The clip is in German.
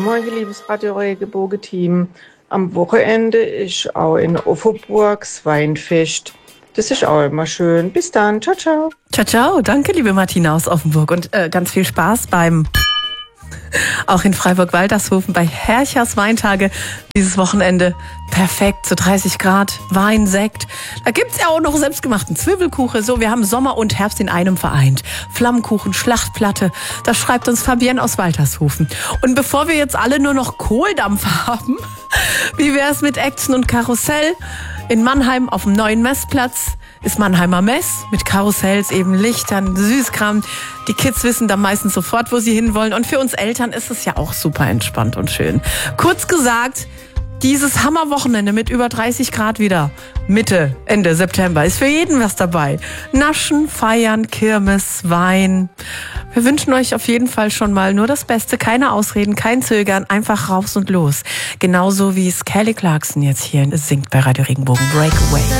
Morgen, liebes Radio Regenbogen-Team. Am Wochenende ist auch in Offenburg das Weinfest. Das ist auch immer schön. Bis dann. Ciao, ciao. Ciao, ciao. Danke, liebe Martina aus Offenburg. Und ganz viel Spaß auch in Freiburg-Waltershofen bei Herchers Weintage dieses Wochenende. Perfekt, so 30 Grad, Wein, Sekt. Da gibt's ja auch noch selbstgemachten Zwiebelkuchen. So, wir haben Sommer und Herbst in einem vereint. Flammkuchen, Schlachtplatte, das schreibt uns Fabienne aus Waltershofen. Und bevor wir jetzt alle nur noch Kohldampf haben, wie wär's mit Action und Karussell? In Mannheim auf dem neuen Messplatz ist Mannheimer Mess mit Karussells, eben Lichtern, Süßkram. Die Kids wissen dann meistens sofort, wo sie hinwollen. Und für uns Eltern ist es ja auch super entspannt und schön. Kurz gesagt, dieses Hammerwochenende mit über 30 Grad wieder, Mitte, Ende September, ist für jeden was dabei. Naschen, feiern, Kirmes, Wein. Wir wünschen euch auf jeden Fall schon mal nur das Beste, keine Ausreden, kein Zögern, einfach raus und los. Genauso wie es Kelly Clarkson jetzt hier singt bei Radio Regenbogen, Breakaway.